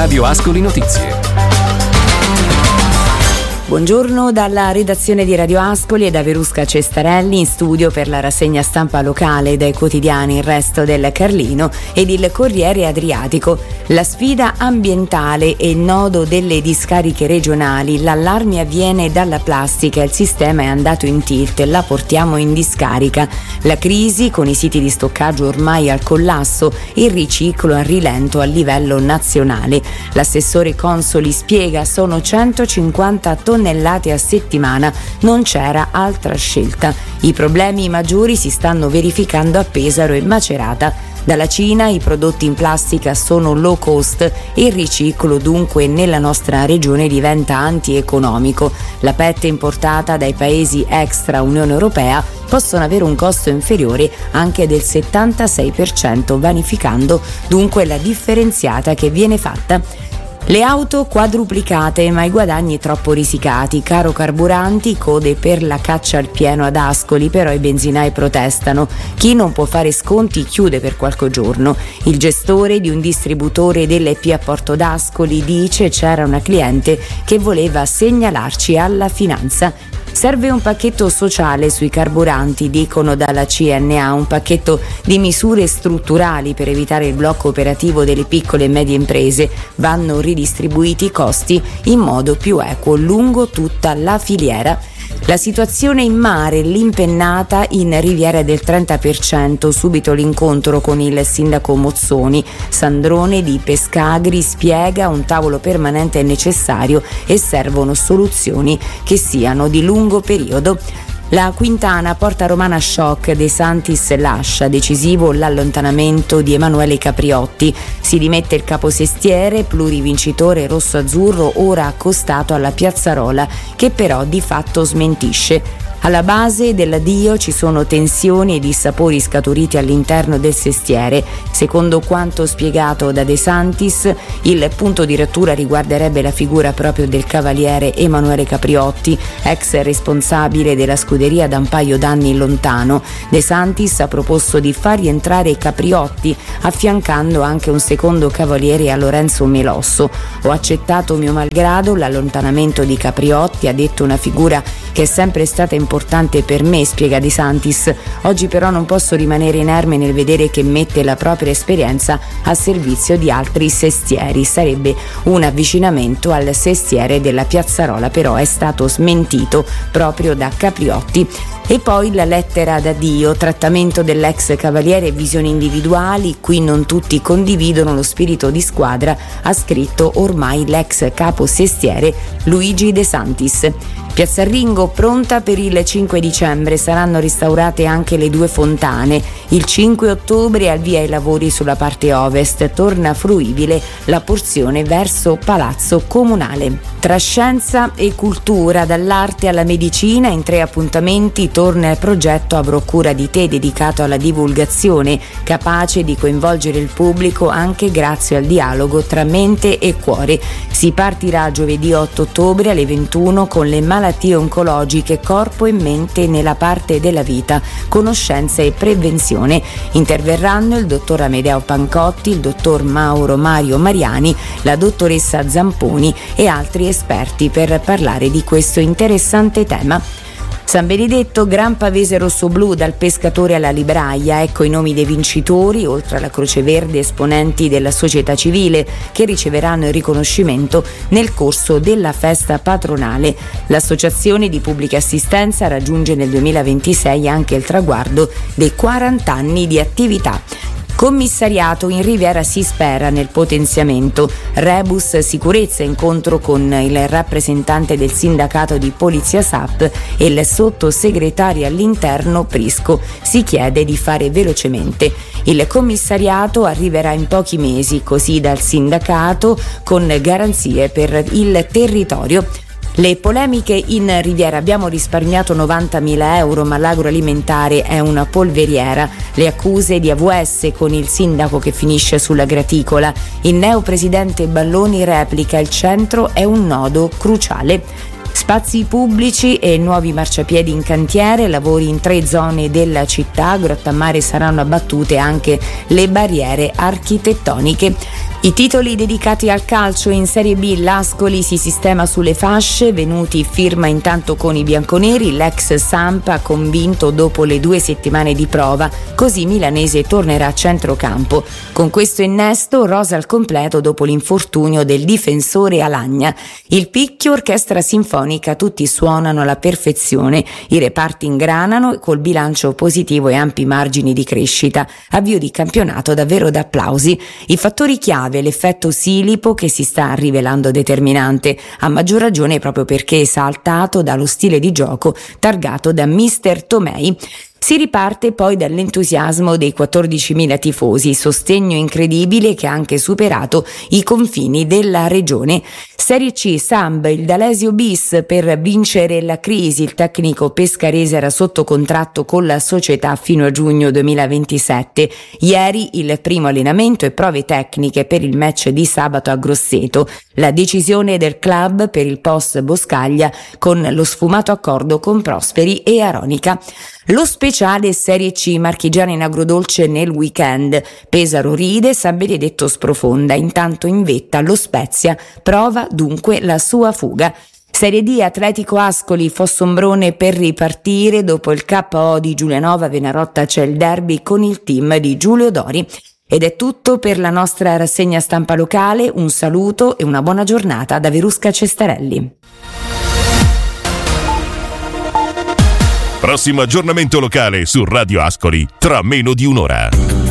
Radio Ascoli Notizie. Buongiorno dalla redazione di Radio Ascoli e da Verusca Cestarelli in studio per la rassegna stampa locale dai quotidiani Il Resto del Carlino ed il Corriere Adriatico. La sfida ambientale e il nodo delle discariche regionali, l'allarme avviene dalla plastica, il sistema è andato in tilt, la portiamo in discarica. La crisi con i siti di stoccaggio ormai al collasso, il riciclo a rilento a livello nazionale. L'assessore Consoli spiega sono 150 tonnellate a settimana, non c'era altra scelta. I problemi maggiori si stanno verificando a Pesaro e Macerata. Dalla Cina i prodotti in plastica sono low cost, il riciclo dunque nella nostra regione diventa antieconomico. La PET importata dai paesi extra Unione Europea possono avere un costo inferiore anche del 76%, vanificando dunque la differenziata che viene fatta. Le auto quadruplicate ma i guadagni troppo risicati, caro carburanti, code per la caccia al pieno ad Ascoli, però i benzinai protestano. Chi non può fare sconti chiude per qualche giorno. Il gestore di un distributore dell'EP a Porto d'Ascoli dice c'era una cliente che voleva segnalarci alla finanza. Serve un pacchetto sociale sui carburanti, dicono dalla CNA, un pacchetto di misure strutturali per evitare il blocco operativo delle piccole e medie imprese. Vanno ridistribuiti i costi in modo più equo lungo tutta la filiera. La situazione in mare, l'impennata in Riviera del 30%, subito l'incontro con il sindaco Mozzoni. Sandrone di Pescagri spiega un tavolo permanente è necessario e servono soluzioni che siano di lungo periodo. La Quintana porta Romana shock, De Santis lascia, decisivo l'allontanamento di Emanuele Capriotti, si dimette il caposestiere, plurivincitore rosso-azzurro ora accostato alla Piazzarola che però di fatto smentisce. Alla base dell'addio ci sono tensioni e dissapori scaturiti all'interno del sestiere. Secondo quanto spiegato da De Santis, il punto di rottura riguarderebbe la figura proprio del cavaliere Emanuele Capriotti, ex responsabile della scuderia da un paio d'anni lontano. De Santis ha proposto di far rientrare Capriotti, affiancando anche un secondo cavaliere a Lorenzo Melosso. Ho accettato mio malgrado l'allontanamento di Capriotti, ha detto, una figura che è sempre stata importante per me, spiega De Santis. Oggi però non posso rimanere inerme nel vedere che mette la propria esperienza a servizio di altri sestieri. Sarebbe un avvicinamento al sestiere della Piazzarola, però è stato smentito proprio da Capriotti. E poi la lettera d'addio, trattamento dell'ex cavaliere e visioni individuali, qui non tutti condividono lo spirito di squadra, ha scritto ormai l'ex capo sestiere Luigi De Santis. Piazza Ringo pronta per il 5 dicembre, saranno restaurate anche le due fontane. Il 5 ottobre al via i lavori sulla parte ovest, torna fruibile la porzione verso Palazzo Comunale. Tra scienza e cultura, dall'arte alla medicina, in 3 appuntamenti torna il progetto Avrò cura di te, dedicato alla divulgazione, capace di coinvolgere il pubblico anche grazie al dialogo tra mente e cuore. Si partirà giovedì 8 ottobre alle 21 con le malattie oncologiche, corpo e mente nella parte della vita, conoscenza e prevenzione. Interverranno il dottor Amedeo Pancotti, il dottor Mario Mariani, la dottoressa Zamponi e altri esperti per parlare di questo interessante tema. San Benedetto, Gran Pavese Rossoblu, dal pescatore alla libraia, ecco i nomi dei vincitori, oltre alla Croce Verde esponenti della società civile che riceveranno il riconoscimento nel corso della festa patronale. L'associazione di pubblica assistenza raggiunge nel 2026 anche il traguardo dei 40 anni di attività. Commissariato, in Riviera si spera nel potenziamento. Rebus sicurezza, incontro con il rappresentante del sindacato di Polizia SAP e il sottosegretario all'interno Prisco. Si chiede di fare velocemente. Il commissariato arriverà in pochi mesi, così dal sindacato, con garanzie per il territorio. Le polemiche in Riviera, abbiamo risparmiato 90.000 euro ma l'agroalimentare è una polveriera, le accuse di AVS con il sindaco che finisce sulla graticola, il neopresidente Balloni replica il centro è un nodo cruciale. Spazi pubblici e nuovi marciapiedi in cantiere, lavori in 3 zone della città, Grottammare saranno abbattute anche le barriere architettoniche. I titoli dedicati al calcio: in Serie B l'Ascoli si sistema sulle fasce, Venuti firma intanto con i bianconeri, l'ex Samp ha convinto dopo le 2 settimane di prova, così Milanese tornerà a centrocampo. Con questo innesto rosa al completo dopo l'infortunio del difensore Alagna. Il picchio, orchestra sinfonica, tutti suonano alla perfezione, i reparti ingranano col bilancio positivo e ampi margini di crescita, avvio di campionato davvero da applausi. I fattori chiave: l'effetto Silipo, che si sta rivelando determinante, a maggior ragione proprio perché esaltato dallo stile di gioco targato da Mister Tomei. Si riparte poi dall'entusiasmo dei 14.000 tifosi, sostegno incredibile che ha anche superato i confini della regione. Serie C, Samb, il D'Alesio bis per vincere la crisi. Il tecnico pescarese era sotto contratto con la società fino a giugno 2027. Ieri il primo allenamento e prove tecniche per il match di sabato a Grosseto. La decisione del club per il post Boscaglia con lo sfumato accordo con Prosperi e Aronica. Lo speciale Serie C, marchigiana in agrodolce nel weekend. Pesaro ride, San Benedetto sprofonda, intanto in vetta lo Spezia prova dunque la sua fuga. Serie D, Atletico Ascoli, Fossombrone per ripartire. Dopo il KO di Giulianova Venarotta c'è il derby con il team di Giulio Dori. Ed è tutto per la nostra rassegna stampa locale. Un saluto e una buona giornata da Verusca Cestarelli. Prossimo aggiornamento locale su Radio Ascoli tra meno di un'ora.